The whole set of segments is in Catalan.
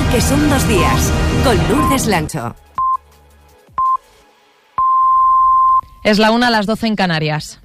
que son 2 días, con Lourdes Lancho. Es la 1, a las 12 en Canarias.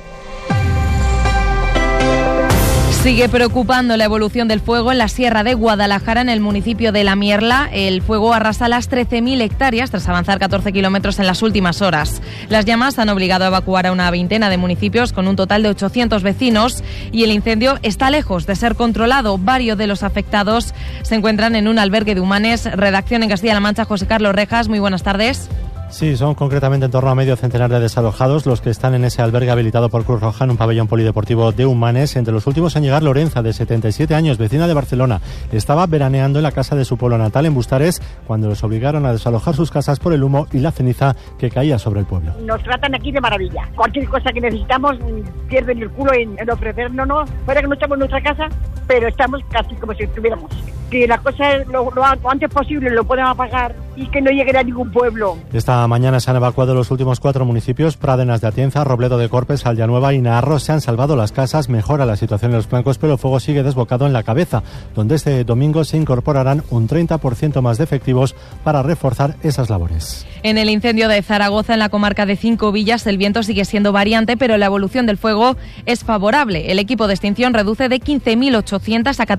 Sigue preocupando la evolución del fuego en la Sierra de Guadalajara, en el municipio de La Mierla. El fuego arrasa las 13.000 hectáreas tras avanzar 14 kilómetros en las últimas horas. Las llamas han obligado a evacuar a una veintena de municipios con un total de 800 vecinos y el incendio está lejos de ser controlado. Varios de los afectados se encuentran en un albergue de Humanes. Redacción en Castilla-La Mancha, José Carlos Rejas, muy buenas tardes. Sí, son concretamente en torno a medio centenar de desalojados los que están en ese albergue habilitado por Cruz Roja en un pabellón polideportivo de Humanes. Entre los últimos en llegar, Lorenza, de 77 años, vecina de Barcelona. Estaba veraneando en la casa de su pueblo natal, en Bustares, cuando los obligaron a desalojar sus casas por el humo y la ceniza que caía sobre el pueblo. Nos tratan aquí de maravilla. Cualquier cosa que necesitamos pierden el culo en ofrecernos. Fuera que no estamos en nuestra casa, pero estamos casi como si estuviéramos. Que las cosas lo antes posible lo puedan apagar y que no lleguen a ningún pueblo. Esta mañana se han evacuado los últimos 4 municipios: Pradenas de Atienza, Robledo de Corpes, Aldeanueva y Naharro. Se han salvado las casas, mejora la situación en los flancos, pero el fuego sigue desbocado en La Cabeza, donde este domingo se incorporarán un 30% más de efectivos para reforzar esas labores. En el incendio de Zaragoza, en la comarca de Cinco Villas, el viento sigue siendo variante, pero la evolución del fuego es favorable. El equipo de extinción reduce de 15.800 a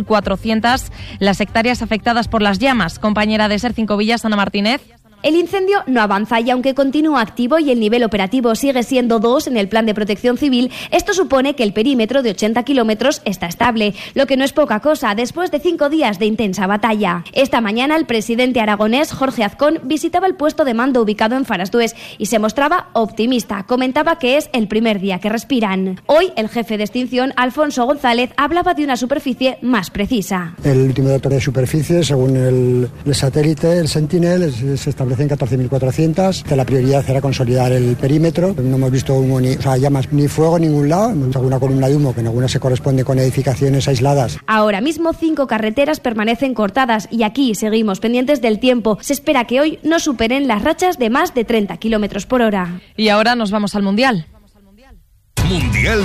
14.400 las hectáreas afectadas por las llamas. Compañera de SER Cinco Villas, Ana Martínez. El incendio no avanza y aunque continúa activo y el nivel operativo sigue siendo 2 en el plan de protección civil, esto supone que el perímetro de 80 kilómetros está estable, lo que no es poca cosa después de 5 días de intensa batalla. Esta mañana el presidente aragonés, Jorge Azcón, visitaba el puesto de mando ubicado en Farasdués y se mostraba optimista. Comentaba que es el primer día que respiran. Hoy el jefe de extinción, Alfonso González, hablaba de una superficie más precisa. El último dato de superficie, según el satélite, el Sentinel, se establece en 14.400. La prioridad era consolidar el perímetro. No hemos visto humo llamas ni fuego en ningún lado. Hemos visto alguna columna de humo que en algunas se corresponde con edificaciones aisladas. Ahora mismo 5 carreteras permanecen cortadas y aquí seguimos pendientes del tiempo. Se espera que hoy no superen las rachas de más de 30 kilómetros por hora. Y ahora nos vamos al Mundial. Mundial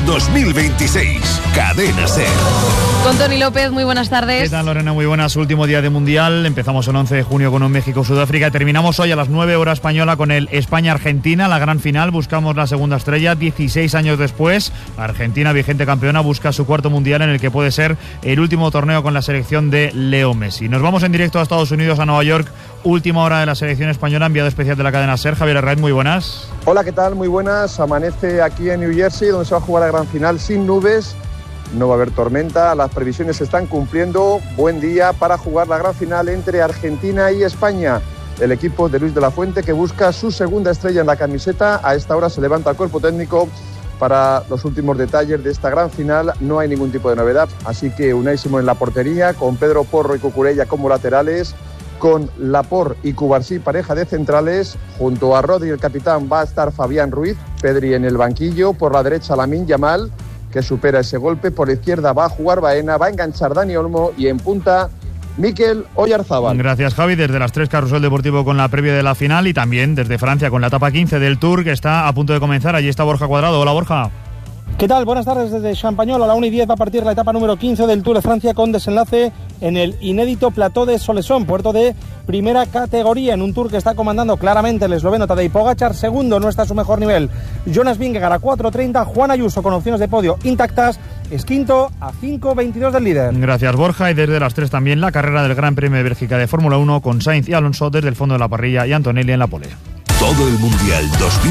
2026, Cadena SER. Con Toni López, muy buenas tardes. ¿Qué tal, Lorena? Muy buenas. Último día de Mundial. Empezamos el 11 de junio con un México-Sudáfrica. Terminamos hoy a las 9 horas española con el España-Argentina, la gran final. Buscamos la segunda estrella 16 años después. Argentina, vigente campeona, busca su 4º Mundial en el que puede ser el último torneo con la selección de Leo Messi. Nos vamos en directo a Estados Unidos, a Nueva York. Última hora de la selección española, enviado especial de la cadena SER. Javier Herraiz, muy buenas. Hola, ¿qué tal? Muy buenas. Amanece aquí en New Jersey, donde se va a jugar la gran final sin nubes. No va a haber tormenta, las previsiones se están cumpliendo. Buen día para jugar la gran final entre Argentina y España. El equipo de Luis de la Fuente, que busca su segunda estrella en la camiseta. A esta hora se levanta el cuerpo técnico para los últimos detalles de esta gran final. No hay ningún tipo de novedad, así que Unai Simón en la portería, con Pedro Porro y Cucurella como laterales, con Laporte y Cubarsí pareja de centrales. Junto a Rodri, el capitán, va a estar Fabián Ruiz. Pedri en el banquillo. Por la derecha, Lamine Yamal, que supera ese golpe. Por la izquierda va a jugar Baena, va a enganchar Dani Olmo y en punta Mikel Oyarzábal. Gracias, Javi. Desde las 3, Carrusel Deportivo con la previa de la final y también desde Francia con la etapa 15 del Tour, que está a punto de comenzar. Allí está Borja Cuadrado. Hola, Borja. ¿Qué tal? Buenas tardes desde Champagnol. A la 1:10 va a partir la etapa número 15 del Tour de Francia, con desenlace en el inédito Plateau de Soleson, puerto de primera categoría, en un Tour que está comandando claramente el esloveno Tadej Pogačar. Segundo, no está a su mejor nivel Jonas Vingegaard a 4:30. Juan Ayuso, con opciones de podio intactas, es quinto a 5:22 del líder. Gracias, Borja. Y desde las 3 también la carrera del Gran Premio de Bélgica de Fórmula 1, con Sainz y Alonso desde el fondo de la parrilla y Antonelli en la pole. Todo el Mundial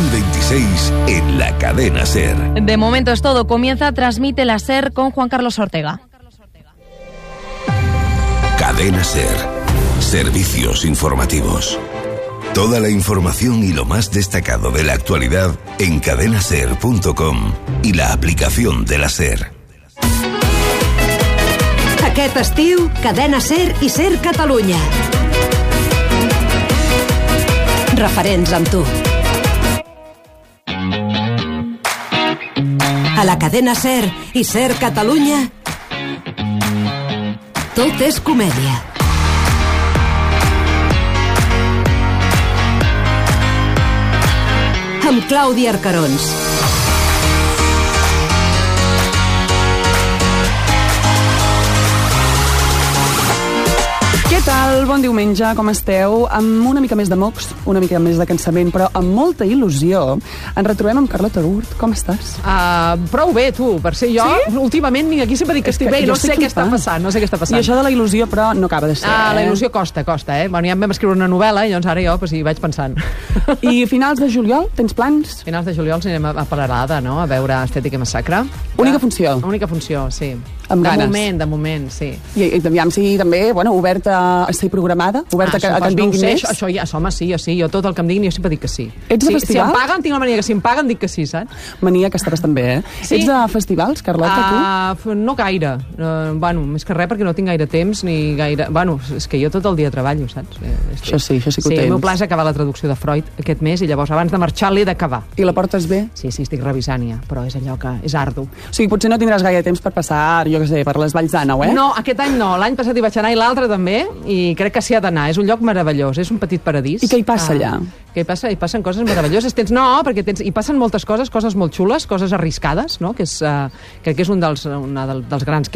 2026 en la cadena SER. De momento es todo. Comienza Transmite la SER con Juan Carlos Ortega. Cadena SER. Servicios informativos. Toda la información y lo más destacado de la actualidad en cadenaser.com y la aplicación de la SER. Aquest estiu, Cadena SER i SER Catalunya. Referents amb tu. A la cadena SER i SER Catalunya, tot és comèdia. Amb Clàudia Arcarons. ¿Qué tal? tal? Bon diumenge, com esteu? Amb una mica més de mocs, una mica més de cansament, però amb molta il·lusió. Ens retrobem amb Carlota Gurt. Com estàs? Prou bé, tu. Per ser jo, últimament vinc aquí sempre dic que estic bé i no sé què està passant. I això de la il·lusió, però, no acaba de ser. La il·lusió costa, eh? Bueno, ja em vam escriure una novel·la i llavors ara jo hi vaig pensant. I finals de juliol, tens plans? Finals de juliol anem a Paralada, no? A veure Estètica i Massacre. Única funció? Única funció, sí. Amb ganes. De moment, sí. I aviam si també, oberta a ser programada, oberta que en vinguin més. Això ja, home, sí, jo tot el que em diguin jo sempre dic que sí. Ets de festivals? Si em paguen, tinc la mania que si em paguen dic que sí, saps? Mania que està bastant bé, eh? Sí? Ets de festivals, Carlota, tu? No gaire. Més que res perquè no tinc gaire temps ni gaire... És que jo tot el dia treballo, saps? Això sí que ho tens. El meu pla és acabar la traducció de Freud aquest mes i llavors abans de marxar l'he d'acabar. I la portes bé? Sí, estic revisant ja, però és allò que és ardu. O sigui, potser no tindràs gaire temps per passar, jo què sé, per les Valls d'Àneu, eh? No, aquest any no. L'any passat hi vaig anar i l'altre també, i crec que s'hi ha d'anar. És un lloc meravellós, és un petit paradís. I què hi passa allà? Què hi passa? Hi passen coses meravelloses. Perquè hi passen moltes coses molt xules, coses arriscades, no? Crec que és un dels grans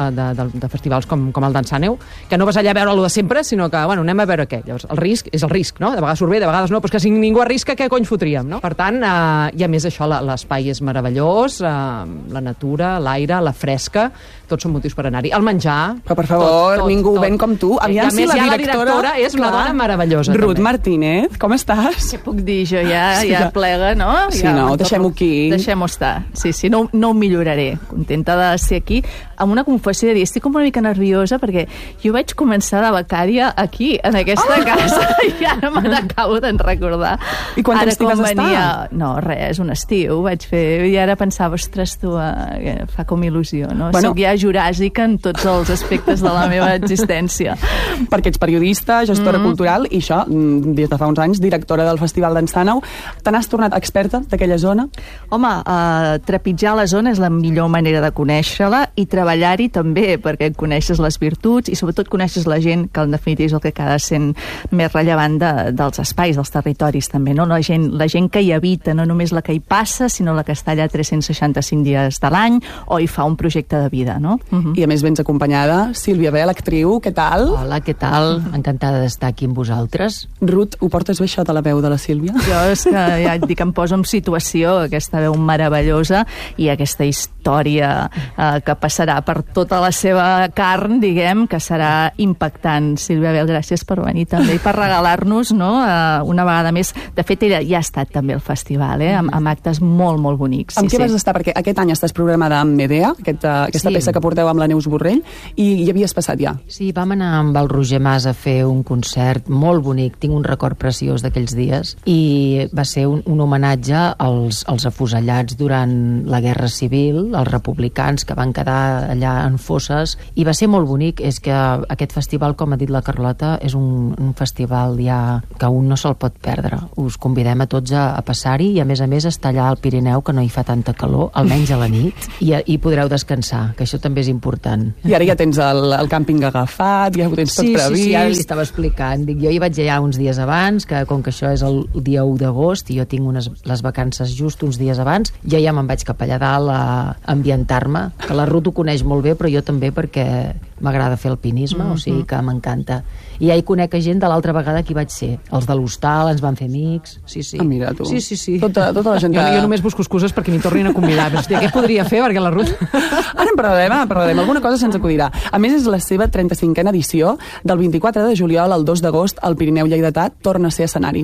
de festivals com el d'Ensàneu, que no vas allà a veure-lo de sempre, sinó que, anem a veure què. Llavors, el risc és el risc, no? De vegades surt bé, de vegades no, però és que si ningú arrisca, què cony fotríem, no? Per tant, i a més això, l'espai és meravellós, la natura, l'aire, la fresca, tots són motius per anar-hi. El menjar... Però, per favor, ningú ven com tu. Aviam si la directora és una dona meravellosa. Ruth Martínez, com estàs? Què puc dir jo? Ja plega, no? Sí, no, deixem-ho aquí. Deixem-ho estar. Sí, no ho milloraré. Contenta de ser aquí. Amb una confessió de dir, estic una mica nerviosa perquè jo vaig començar de becària aquí, en aquesta casa, i ara me n'acabo d'en recordar. I quant temps t'hi vas estar? No, res, un estiu vaig fer, i ara pensava, ostres, tu, fa com il·lusió, no? Soc ja juràsica en tots els aspectes de la meva existència. Perquè ets periodista, gestora cultural, i això, des de fa uns anys, directora del Festival d'Ensàneu. Te n'has tornat experta d'aquella zona? Home, trepitjar la zona és la millor manera de conèixer-la i treballar-hi també, perquè coneixes les virtuts i sobretot coneixes la gent, que en definitiva és el que cada sent més rellevant dels espais, dels territoris també, no? La gent que hi habita, no només la que hi passa, sinó la que està allà 365 dies de l'any o hi fa un projecte de vida, no? I a més vens acompanyada, Sílvia Bel, actriu, què tal? Hola, què tal? Encantada d'estar aquí amb vosaltres. Ruth, ho portes bé això de la veu de la Sílvia? Jo és que ja et dic, em poso en situació, aquesta veu meravellosa i aquesta història que passarà per tota la seva carn, diguem, que serà impactant. Sílvia Bel, gràcies per venir també i per regalar-nos, no?, una vegada més. De fet, ella ja ha estat també al festival, amb actes molt, molt bonics. Amb què vas estar? Perquè aquest any estàs programada amb Medea, aquesta peça que porteu amb la Neus Borrell, i hi havies passat ja. Sí, vam anar amb el Roger Mas a fer un concert molt bonic, tinc un record preciós d'aquells dies, i va ser un homenatge als afusellats durant la Guerra Civil, els republicans que van quedar allà en fosses, i va ser molt bonic. És que aquest festival, com ha dit la Carlota, és un festival ja que un no se'l pot perdre. Us convidem a tots a passar-hi i a més estar allà al Pirineu, que no hi fa tanta calor, almenys a la nit, i podreu descansar, que això també és important. I ara ja tens el càmping agafat, ja ho tens tot previst. Sí, ara li estava explicant. Jo hi vaig allà uns dies abans, que com que això és el dia 1 d'agost i jo tinc les vacances just uns dies abans, jo ja me'n vaig cap allà dalt a ambientar-me, que la Ruth ho coneix molt bé, però jo també, perquè m'agrada fer alpinisme, o sigui que m'encanta. I ja hi conec gent de l'altra vegada que hi vaig ser. Els de l'hostal ens van fer amics. Sí. Ah, mira, tu. Sí. Tota la gent... Jo només busco excuses perquè m'hi tornin a convidar. Però, hòstia, què podria fer? Perquè la Ruth... Ara en parlarem. Alguna cosa se'ns acudirà. A més, és la seva 35a edició. Del 24 de juliol al 2 d'agost, el Pirineu lleidatà torna a ser escenari.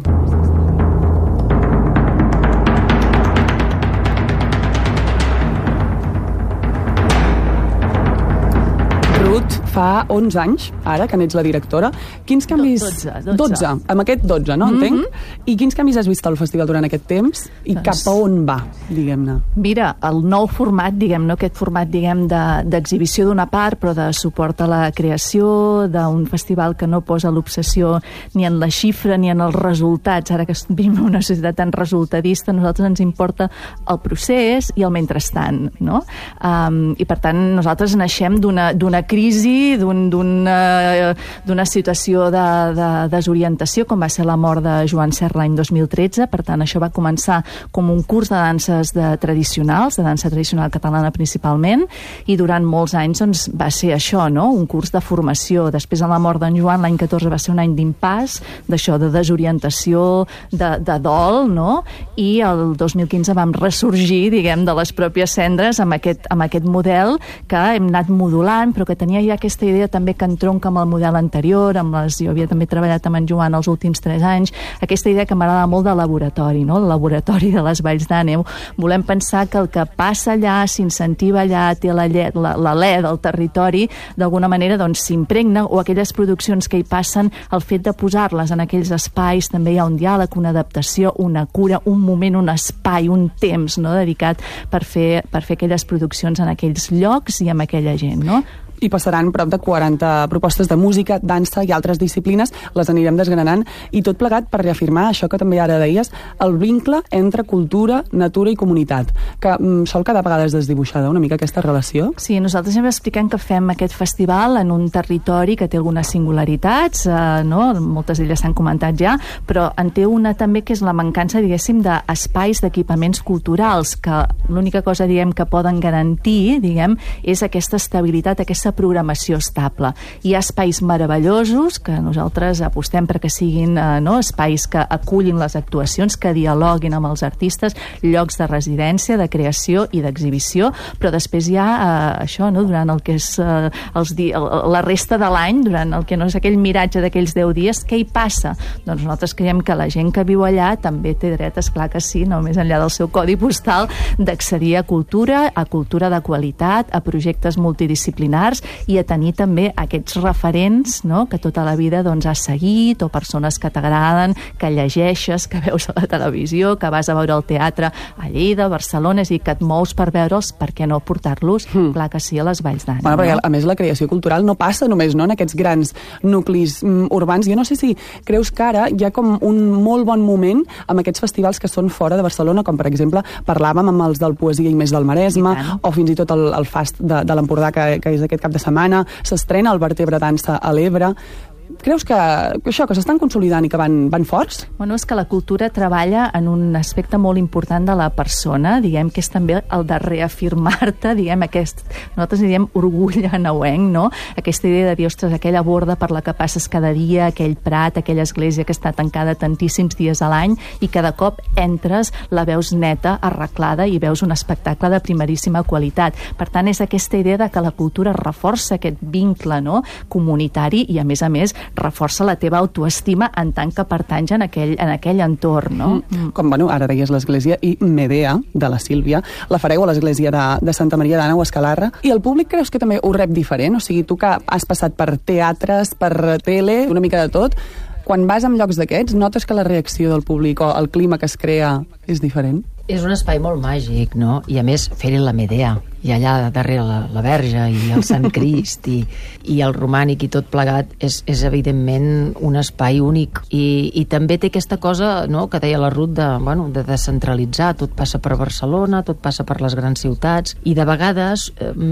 Fa 11 anys, ara, que n'ets la directora. Quins canvis... 12. Amb aquest 12, no? Entenc? I quins canvis has vist al festival durant aquest temps? I cap a on va, diguem-ne? Mira, el nou format, diguem, no aquest format, diguem, d'exhibició d'una part, però de suport a la creació, d'un festival que no posa l'obsessió ni en la xifra ni en els resultats. Ara que vivim en una societat tan resultadista, a nosaltres ens importa el procés i el mentrestant, no? I per tant, nosaltres naixem d'una crisi crisi, d'una situació de desorientació, com va ser la mort de Joan Sert l'any 2013. Per tant, això va començar com un curs de danses tradicionals, de dansa tradicional catalana principalment, i durant molts anys doncs, va ser això, no? Un curs de formació. Després, a la mort d'en Joan, l'any 14 va ser un any d'impàs, d'això, de desorientació, de dol, no? I el 2015 vam ressorgir, diguem, de les pròpies cendres amb aquest model que hem anat modulant, però que tenia ja aquesta idea també que entronca amb el model anterior, jo havia també treballat amb en Joan els últims 3 anys, aquesta idea que m'agrada molt de laboratori, no? El laboratori de les Valls d'Àneu. Volem pensar que el que passa allà, s'incentiva allà, té l'alè del territori, d'alguna manera doncs s'impregna, o aquelles produccions que hi passen, el fet de posar-les en aquells espais, també hi ha un diàleg, una adaptació, una cura, un moment, un espai, un temps, no?, dedicat per fer aquelles produccions en aquells llocs i amb aquella gent, no? I passaran prop de 40 propostes de música, dansa i altres disciplines, les anirem desgranant, i tot plegat per reafirmar això que també ara deies, el vincle entre cultura, natura i comunitat, que sol quedar a vegades desdibuixada una mica aquesta relació. Sí, nosaltres hem explicat que fem aquest festival en un territori que té algunes singularitats, no? Moltes d'elles s'han comentat ja, però en té una també que és la mancança, diguéssim, d'espais, d'equipaments culturals, que l'única cosa, diguem, que poden garantir, diguem, és aquesta estabilitat, aquesta programació estable. Hi ha espais meravellosos que nosaltres apostem perquè siguin espais que acullin les actuacions, que dialoguin amb els artistes, llocs de residència, de creació i d'exhibició, però després hi ha això, no? Durant el que és la resta de l'any, durant el que no és aquell miratge d'aquells 10 dies, què hi passa? Doncs nosaltres creiem que la gent que viu allà també té dret, esclar que sí, no més enllà del seu codi postal, d'accedir a cultura de qualitat, a projectes multidisciplinars i a tenir també aquests referents, no?, que tota la vida doncs, has seguit, o persones que t'agraden, que llegeixes, que veus a la televisió, que vas a veure el teatre a Lleida, a Barcelona, és a dir, que et mous per veure'ls, per què no portar-los, clar que sí, a les Valls d'Àneu. Bueno, perquè a més la creació cultural no passa només, no?, en aquests grans nuclis urbans. Jo no sé si creus que ara hi ha com un molt bon moment amb aquests festivals que són fora de Barcelona, com per exemple parlàvem amb els del Poesia i Més del Maresme, o fins i tot el Fast de l'Empordà, que és aquest cap de setmana, s'estrena el Vertebre Dansa a l'Ebre. Creus que això, que s'estan consolidant i que van forts? Bueno, és que la cultura treballa en un aspecte molt important de la persona, diguem que és també el de reafirmar-te, diguem, nosaltres diem orgull aneuenc, no? Aquesta idea de dir, ostres, aquella borda per la que passes cada dia, aquell prat, aquella església que està tancada tantíssims dies a l'any, i cada cop entres, la veus neta, arreglada, i veus un espectacle de primeríssima qualitat. Per tant, és aquesta idea de que la cultura reforça aquest vincle, no?, comunitari, i a més, reforça la teva autoestima en tant que pertanys en aquell entorn, no? Com, bueno, ara deies l'església i Medea, de la Sílvia, la fareu a l'església de Santa Maria d'Àneu, a Escalarra, i el públic creus que també ho rep diferent? O sigui, tu que has passat per teatres, per tele, una mica de tot, quan vas en llocs d'aquests, notes que la reacció del públic o el clima que es crea és diferent? És un espai molt màgic, no? I a més, fer-hi la Medea, i allà darrere la Verge i el Sant Crist i el romànic i tot plegat és evidentment un espai únic, i també té aquesta cosa, no?, que deia la Ruth de descentralitzar. Tot passa per Barcelona, tot passa per les grans ciutats, i de vegades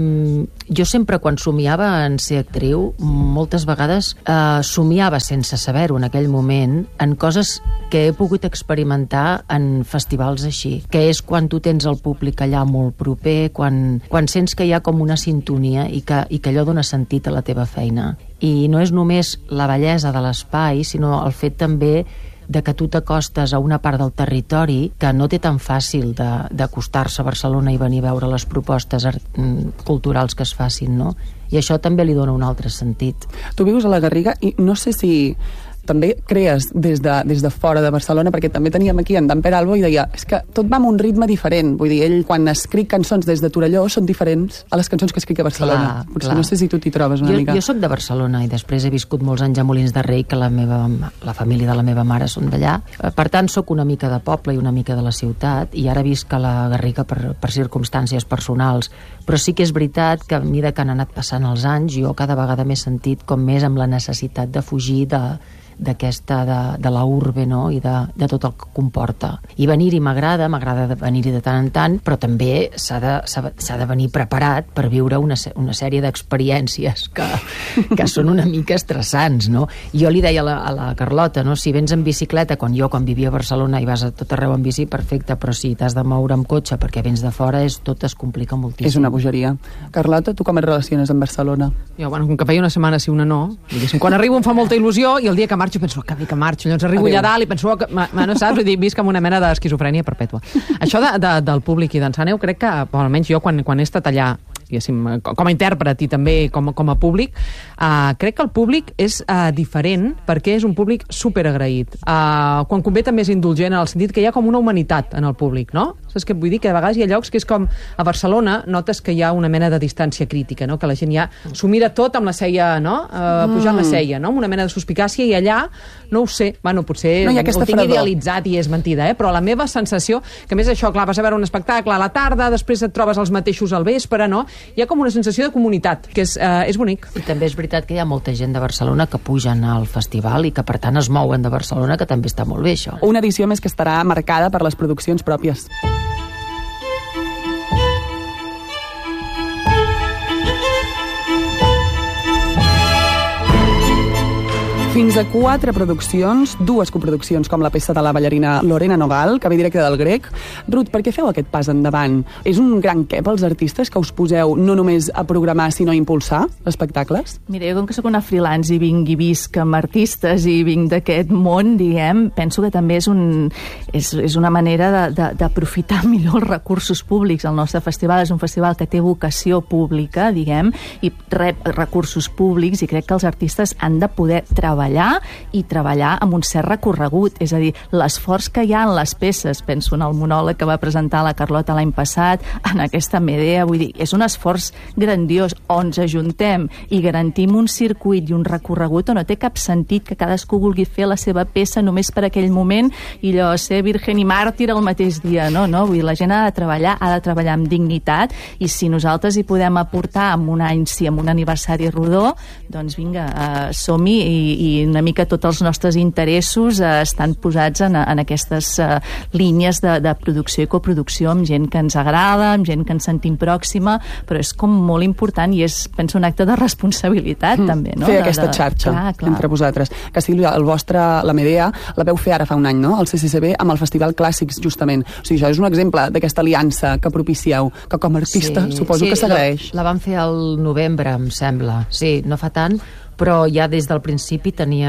jo sempre quan somiava en ser actriu, moltes vegades somiava sense saber-ho en aquell moment en coses que he pogut experimentar en festivals així, que és quan tu tens el públic allà molt proper, quan sents que hi ha com una sintonia i que allò dona sentit a la teva feina. I no és només la bellesa de l'espai, sinó el fet també de que tu t'acostes a una part del territori que no té tan fàcil d'acostar-se a Barcelona i venir a veure les propostes culturals que es facin, no? I això també li dona un altre sentit. Tu vius a la Garriga i no sé si també crees des de fora de Barcelona, perquè també teníem aquí en Dan Peralbo i deia, és que tot va amb un ritme diferent, vull dir, ell quan escric cançons des de Torelló són diferents a les cançons que escric a Barcelona. Potser no sé si tu t'hi trobes una mica. Jo soc de Barcelona i després he viscut molts anys a Molins de Rei, que la família de la meva mare són d'allà. Per tant, sóc una mica de poble i una mica de la ciutat, i ara visc a la Garriga per circumstàncies personals, però sí que és veritat que a mesura que han anat passant els anys, jo cada vegada m'he sentit com més amb la necessitat de fugir d'aquesta de la urbe, no? I de tot el que comporta. I venir-hi m'agrada venir-hi de tant en tant, però també s'ha de venir preparat per viure una sèrie d'experiències que són una mica estressants, no? Jo li deia a la Carlota, no? Si vens en bicicleta, quan vivia a Barcelona i vas a tot arreu en bici, perfecte, però si t'has de moure amb cotxe perquè vens de fora, tot es complica moltíssim. És una bogeria. Carlota, tu com et relaciones amb Barcelona? Jo, com que feia una setmana sí, una no, diguéssim, quan arribo em fa molta il·lusió i el dia que marxo penso que bé que marxo, llavors arribo allà dalt i penso que, no saps, visc amb una mena d'esquizofrènia perpètua. Això del públic i d'en Sàneu, crec que, almenys jo, quan he estat allà, com a intèrpret i també com a públic, crec que el públic és diferent perquè és un públic superagraït. Quan convé també és indulgent en el sentit que hi ha com una humanitat en el públic, no? Saps què vull dir? Que a vegades hi ha llocs que és com a Barcelona notes que hi ha una mena de distància crítica, no? Que la gent ja s'ho mira tot amb la ceia, no? Pujant la ceia, no? Amb una mena de suspicàcia, i allà, no ho sé, potser ho tinc idealitzat i és mentida, però la meva sensació, que a més això, clar, vas a veure un espectacle a la tarda, després et trobes els mateixos al vespre, no? Hi ha com una sensació de comunitat, que és bonic. I també és veritat que hi ha molta gent de Barcelona que pugen al festival i que per tant es mouen de Barcelona, que també està molt bé això. Una edició més que estarà marcada per les produccions pròpies. Fins a 4 produccions, 2 coproduccions com la peça de la ballarina Lorena Nogal, que ve directe del grec. Ruth, per què feu aquest pas endavant? És un gran què pels artistes que us poseu no només a programar sinó a impulsar espectacles? Mira, jo com que soc una freelance i vinc i visc amb artistes i vinc d'aquest món, diguem, penso que també és una manera d'aprofitar millor els recursos públics. El nostre festival és un festival que té vocació pública, diguem, i rep recursos públics, i crec que els artistes han de poder treballar amb un cert recorregut, és a dir, l'esforç que hi ha en les peces, penso en el monòleg que va presentar la Carlota l'any passat, en aquesta Medea, vull dir, és un esforç grandiós on ens ajuntem i garantim un circuit i un recorregut on no té cap sentit que cadascú vulgui fer la seva peça només per aquell moment i allò ser virgen i màrtir el mateix dia, no, vull dir, la gent ha de treballar amb dignitat, i si nosaltres hi podem aportar amb un any, sí, amb un aniversari rodó, doncs vinga, som-hi, i una mica tots els nostres interessos estan posats en aquestes línies de producció i coproducció amb gent que ens agrada, amb gent que ens sentim pròxima, però és com molt important i és, penso, un acte de responsabilitat també, no? Fer aquesta xarxa entre vosaltres. Que Sílvia, la Medea la veu fer ara fa un any, no? Al CCCB amb el Festival Clàssics, justament. O sigui, això és un exemple d'aquesta aliança que propicieu, que com a artista suposo que s'agraeix. La vam fer al novembre, em sembla. Sí, no fa tant, però ja des del principi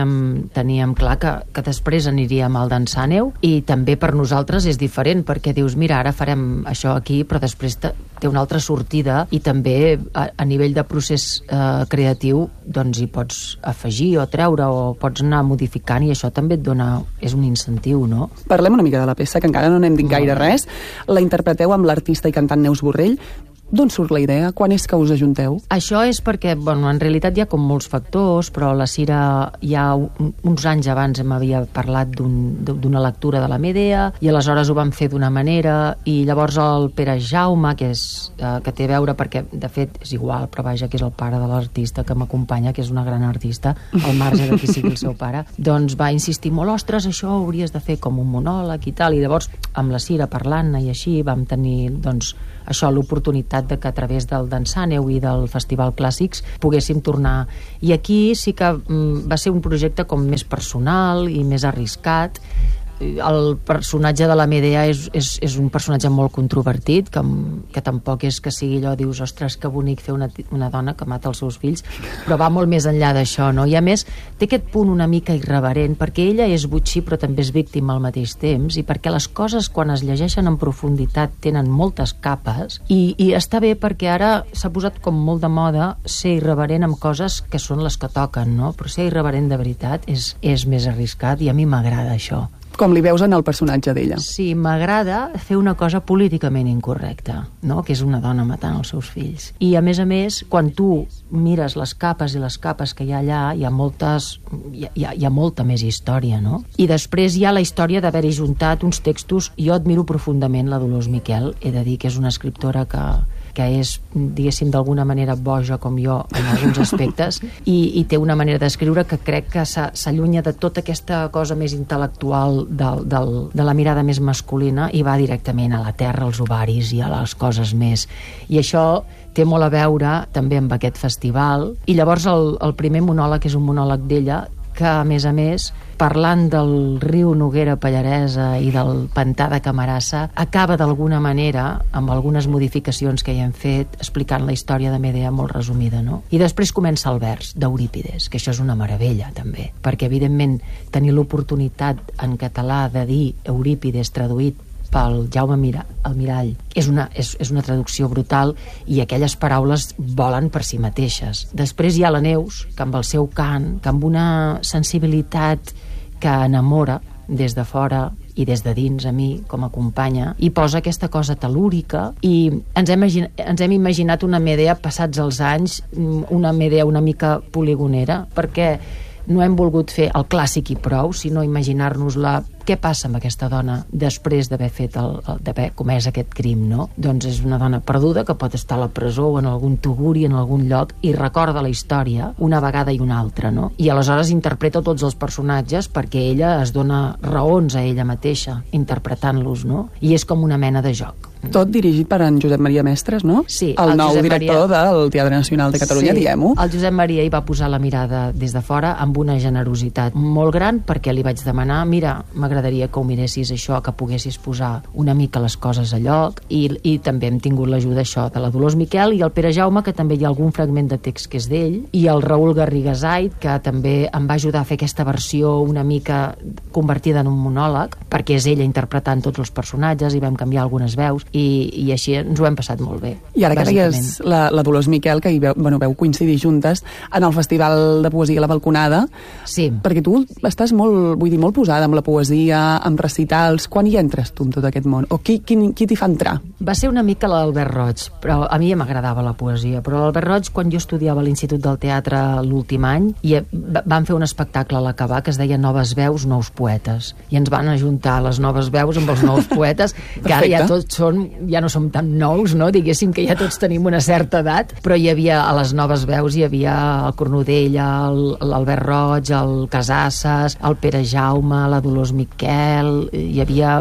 teníem clar que després aniríem al d'en Sàneu, i també per nosaltres és diferent, perquè dius, mira, ara farem això aquí, però després té una altra sortida, i també a nivell de procés creatiu doncs hi pots afegir o treure o pots anar modificant, i això també et dona, és un incentiu, no? Parlem una mica de la peça, que encara no n'hem dit gaire res. La interpreteu amb l'artista i cantant Neus Borrell. D'on surt la idea? Quan és que us ajunteu? Això és perquè, en realitat hi ha com molts factors, però la Cira ja uns anys abans m'havia parlat d'una lectura de la Medea, i aleshores ho vam fer d'una manera, i llavors el Pere Jaume, que té a veure, perquè de fet és igual, però vaja, que és el pare de l'artista que m'acompanya, que és una gran artista, al marge de qui sigui el seu pare, doncs va insistir molt, ostres, això ho hauries de fer com un monòleg i tal, i llavors amb la Cira parlant-ne i així vam tenir, doncs, això, l'oportunitat de que a través del d'en Sàneu i del Festival Clàssics poguéssim tornar. I aquí sí que va ser un projecte com més personal i més arriscat. El personatge de la Medea és un personatge molt controvertit, que tampoc és que sigui allò, dius, ostres, que bonic fer una dona que mata els seus fills, però va molt més enllà d'això, no? I a més té aquest punt una mica irreverent, perquè ella és botxí però també és víctima al mateix temps, i perquè les coses quan es llegeixen en profunditat tenen moltes capes, i està bé perquè ara s'ha posat com molt de moda ser irreverent amb coses que són les que toquen, no? Però ser irreverent de veritat és més arriscat, i a mi m'agrada això. Com li veus en el personatge d'ella. Sí, m'agrada fer una cosa políticament incorrecta, no? Que és una dona matant els seus fills. I a més, quan tu mires les capes i les capes que hi ha allà, hi ha molta més història, no? I després hi ha la història d'haver-hi juntat uns textos. Jo admiro profundament la Dolors Miquel, he de dir que és una escriptora que que és, diguéssim, d'alguna manera boja com jo en alguns aspectes, i té una manera d'escriure que crec que s'allunya de tota aquesta cosa més intel·lectual de la mirada més masculina i va directament a la terra, als ovaris i a les coses més. I això té molt a veure també amb aquest festival. I llavors el primer monòleg és un monòleg d'ella que, a més, parlant del riu Noguera Pallaresa i del pantà de Camarasa, acaba d'alguna manera, amb algunes modificacions que hi hem fet, explicant la història de Medea molt resumida, no? I després comença el vers d'Eurípides, que això és una meravella, també, perquè, evidentment, tenir l'oportunitat en català de dir Eurípides traduït pel Jaume Almirall és una traducció brutal, i aquelles paraules volen per si mateixes. Després hi ha la Neus, que amb el seu cant, que amb una sensibilitat que enamora des de fora i des de dins a mi com a companya, i posa aquesta cosa telúrica, i ens hem imaginat una Medea passats els anys, una Medea una mica poligonera, perquè no hem volgut fer el clàssic i prou, sinó imaginar-nos-la què passa amb aquesta dona després d'haver comès aquest crim, no? Doncs és una dona perduda que pot estar a la presó o en algun tuguri, en algun lloc, i recorda la història una vegada i una altra, no? I aleshores interpreta tots els personatges perquè ella es dona raons a ella mateixa interpretant-los, no? I és com una mena de joc. Tot dirigit per en Josep Maria Mestres, no? Sí. El nou director del Teatre Nacional de Catalunya, diguem-ho. El Josep Maria hi va posar la mirada des de fora amb una generositat molt gran, perquè li vaig demanar, mira, m'agradaria que ho miressis això, que poguessis posar una mica les coses a lloc, i també hem tingut l'ajuda això de la Dolors Miquel i el Pere Jaume, que també hi ha algun fragment de text que és d'ell, i el Raül Garrigasait, que també em va ajudar a fer aquesta versió una mica convertida en un monòleg, perquè és ella interpretant tots els personatges, i vam canviar algunes veus, i així ens ho hem passat molt bé. I ara que deies la Dolors Miquel, que veu coincidir juntes en el Festival de Poesia La Balconada, sí, perquè tu estàs molt posada amb la poesia, amb recitals. Quan hi entres tu en tot aquest món? O qui t'hi fa entrar? Va ser una mica l'Albert Roig, però a mi ja m'agradava la poesia, però l'Albert Roig, quan jo estudiava a l'Institut del Teatre l'últim any, van fer un espectacle a l'acabar que es deia Noves veus, nous poetes, i ens van ajuntar les noves veus amb els nous poetes, que ara ja tots ja no som tan nous, no? Diguéssim que ja tots tenim una certa edat, però hi havia a les noves veus, hi havia el Cornudella, l'Albert Roig, el Casasses, el Pere Jaume, la Dolors Miquel, hi havia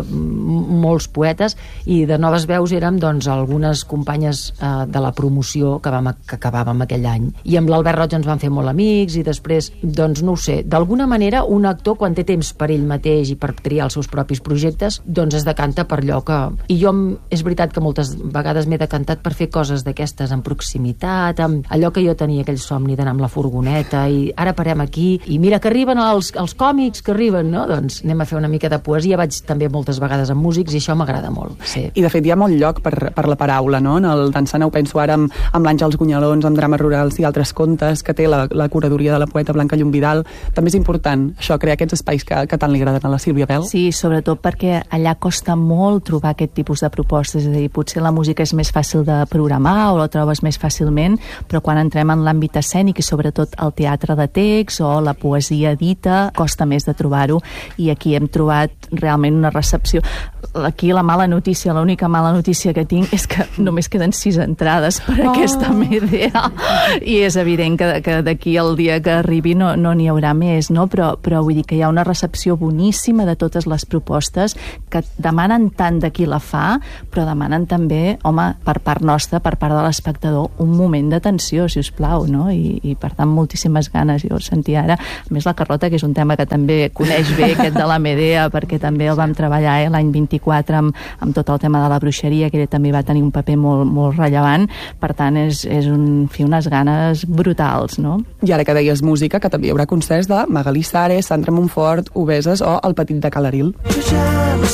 molts poetes, i de noves veus érem doncs algunes companyes de la promoció que acabàvem aquell any, i amb l'Albert Roig ens van fer molt amics, i després, doncs no ho sé, d'alguna manera un actor quan té temps per ell mateix i per triar els seus propis projectes, doncs es decanta per allò que... I jo, és veritat que moltes vegades m'he decantat per fer coses d'aquestes en proximitat, amb allò que jo tenia, aquell somni d'anar amb la furgoneta, i ara parem aquí, i mira que arriben els còmics, que arriben, no? Doncs anem a fer una mica de poesia. Vaig també moltes vegades amb músics, i això m'agrada molt, sí. I de fet hi ha molt lloc per la paraula, no? En el Dansant ho penso ara amb l'Àngels Gunyalons, amb Drames Rurals i altres contes que té la curadoria de la poeta Blanca Llomvidal. També és important això, crear aquests espais que tant li agraden a la Sílvia Bel. Sí, sobretot perquè allà costa molt trobar aquest tipus de propostes, és a dir, potser la música és més fàcil de programar o la trobes més fàcilment, però quan entrem en l'àmbit escènic i sobretot el teatre de text o la poesia dita, costa més de trobar-ho, i aquí hem trobat realment una recepció. Aquí la mala notícia, l'única mala notícia que tinc és que només queden 6 entrades per aquesta Medea, i és evident que d'aquí al dia que arribi no n'hi haurà més, no? Però vull dir que hi ha una recepció boníssima de totes les propostes, que demanen tant de qui la fa, però demanen també, home, per part nostra, per part de l'espectador, un moment d'atenció, si us plau, no? I per tant, moltíssimes ganes. Jo sentia ara, a més la Carlota, que és un tema que també coneix bé, aquest de la Medea, perquè també el vam treballar l'any 24 amb tot el tema de la bruixeria, que ella també va tenir un paper molt, molt rellevant. Per tant, és unes ganes brutals, no? I ara que deies música, que també hi haurà concerts de Magalí Sares, Sandra Montfort, Obeses o El Petit de Calaril.